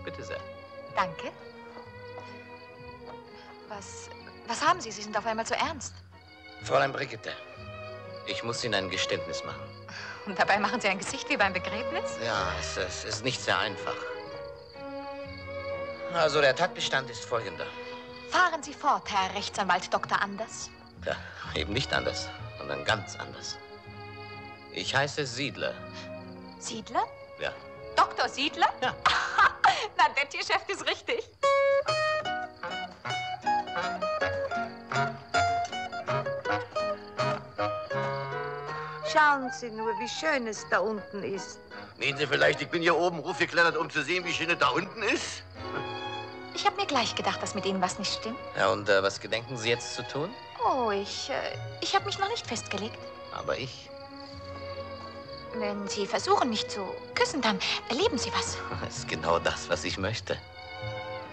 Bitte sehr. Danke. Was haben Sie? Sie sind auf einmal so ernst. Fräulein Brigitte, ich muss Ihnen ein Geständnis machen. Und dabei machen Sie ein Gesicht wie beim Begräbnis? Ja, es ist nicht sehr einfach. Also, der Tatbestand ist folgender. Fahren Sie fort, Herr Rechtsanwalt Dr. Anders. Ja, eben nicht anders, sondern ganz anders. Ich heiße Siedler. Siedler? Ja. Dr. Siedler? Ja. Na, das Geschäft ist richtig. Schauen Sie nur, wie schön es da unten ist. Meinen Sie vielleicht, ich bin hier oben hochgeklettert, um zu sehen, wie schön es da unten ist? Ich habe mir gleich gedacht, dass mit Ihnen was nicht stimmt. Ja, und was gedenken Sie jetzt zu tun? Oh, ich habe mich noch nicht festgelegt. Aber ich. Wenn Sie versuchen, mich zu küssen, dann erleben Sie was. Das ist genau das, was ich möchte.